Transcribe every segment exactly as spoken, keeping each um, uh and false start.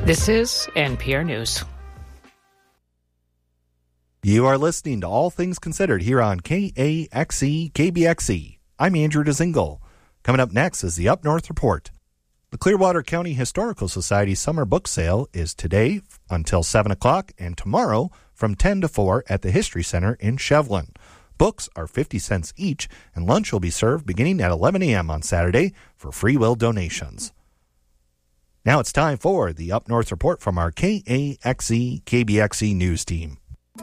This is N P R News. You are listening to All Things Considered here on K A X E K B X E. I'm Andrew DeZingle. Coming up next is the Up North Report. The Clearwater County Historical Society Summer Book Sale is today until seven o'clock and tomorrow from ten to four at the History Center in Shevlin. Books are fifty cents each, and lunch will be served beginning at eleven a.m. on Saturday for free will donations. Now it's time for the Up North Report from our K A X E K B X E news team.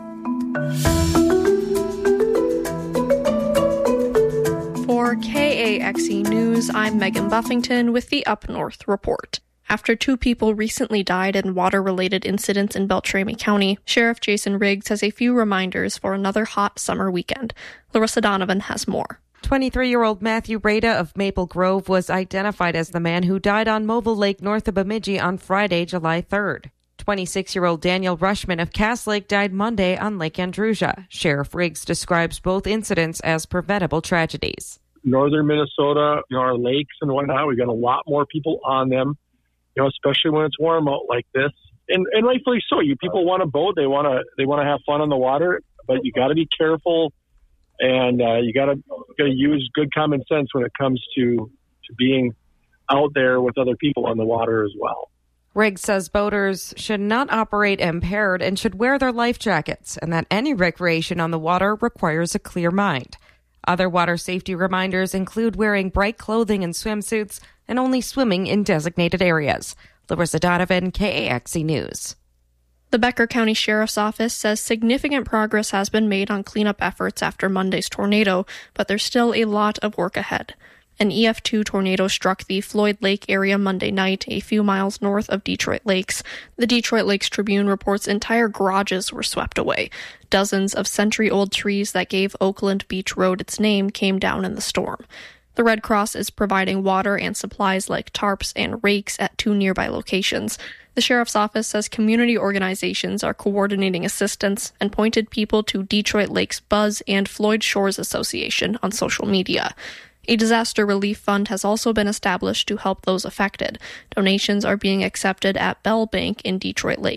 For K A X E News, I'm Megan Buffington with the Up North Report. After two people recently died in water-related incidents in Beltrami County, Sheriff Jason Riggs has a few reminders for another hot summer weekend. Larissa Donovan has more. twenty-three-year-old Matthew Breda of Maple Grove was identified as the man who died on Mobile Lake north of Bemidji on Friday, July third. twenty-six-year-old Daniel Rushman of Cass Lake died Monday on Lake Andrusia. Sheriff Riggs describes both incidents as preventable tragedies. Northern Minnesota, you know, our lakes and whatnot, we got a lot more people on them, you know, especially when it's warm out like this. And, and rightfully so. You people want to boat, they want to they want to have fun on the water, but you got to be careful, and uh, you got to got to use good common sense when it comes to to being out there with other people on the water as well. Riggs says boaters should not operate impaired and should wear their life jackets, and that any recreation on the water requires a clear mind. Other water safety reminders include wearing bright clothing and swimsuits and only swimming in designated areas. Larissa Donovan, K A X E News. The Becker County Sheriff's Office says significant progress has been made on cleanup efforts after Monday's tornado, but there's still a lot of work ahead. An E F two tornado struck the Floyd Lake area Monday night, a few miles north of Detroit Lakes. The Detroit Lakes Tribune reports entire garages were swept away. Dozens of century-old trees that gave Oakland Beach Road its name came down in the storm. The Red Cross is providing water and supplies like tarps and rakes at two nearby locations. The Sheriff's Office says community organizations are coordinating assistance and pointed people to Detroit Lakes Buzz and Floyd Shores Association on social media. A disaster relief fund has also been established to help those affected. Donations are being accepted at Bell Bank in Detroit Lakes.